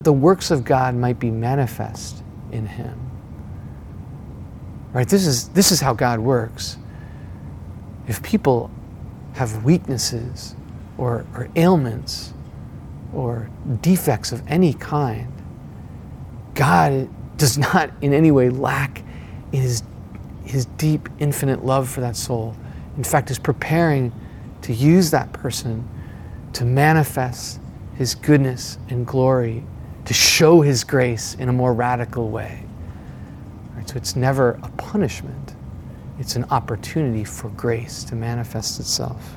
the works of God might be manifest in him. Right? This is how God works. If people have weaknesses or ailments or defects of any kind, God does not in any way lack in his deep, infinite love for that soul. In fact, is preparing to use that person to manifest his goodness and glory, to show his grace in a more radical way. Right? So it's never a punishment. It's an opportunity for grace to manifest itself.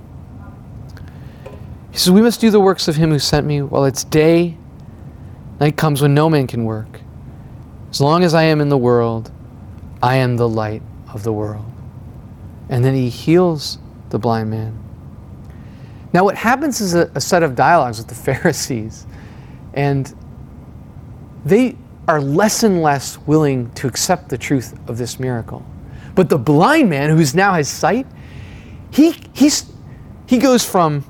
He says, we must do the works of him who sent me while it's day. Night comes when no man can work. As long as I am in the world, I am the light of the world. And then he heals the blind man. Now what happens is a set of dialogues with the Pharisees, and they are less and less willing to accept the truth of this miracle. But the blind man, who now has sight, he goes from,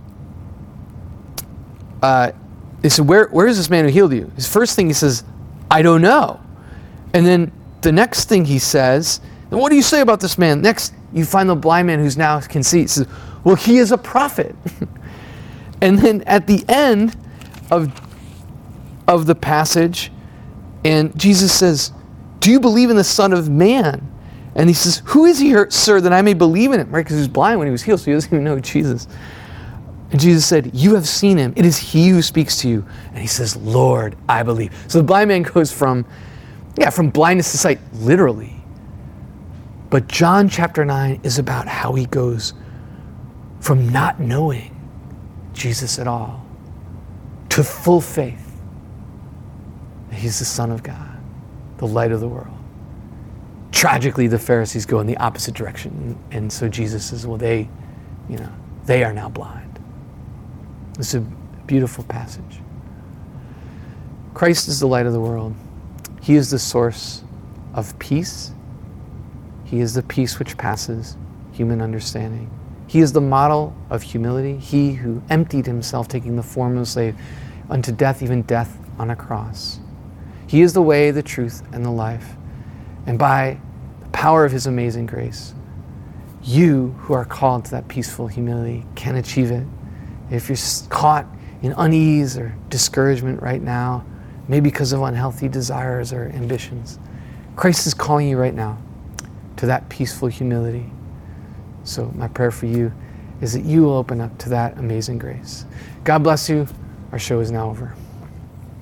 they said, where is this man who healed you? His first thing he says, I don't know. And then the next thing he says, what do you say about this man? Next, you find the blind man who's now can see. He says, well, he is a prophet. And then at the end of the passage, and Jesus says, do you believe in the Son of Man? And he says, who is he, sir, that I may believe in him? Right, because he was blind when he was healed, so he doesn't even know Jesus. And Jesus said, you have seen him. It is he who speaks to you. And he says, Lord, I believe. So the blind man goes from blindness to sight, literally. But John chapter 9 is about how he goes from not knowing Jesus at all to full faith that he's the Son of God, the light of the world. Tragically, the Pharisees go in the opposite direction. And so Jesus says, well, they are now blind. It's a beautiful passage. Christ is the light of the world. He is the source of peace. He is the peace which passes human understanding. He is the model of humility. He who emptied himself, taking the form of a slave unto death, even death on a cross. He is the way, the truth, and the life. And by the power of his amazing grace, you who are called to that peaceful humility can achieve it. If you're caught in unease or discouragement right now, maybe because of unhealthy desires or ambitions, Christ is calling you right now to that peaceful humility. So my prayer for you is that you will open up to that amazing grace. God bless you. Our show is now over.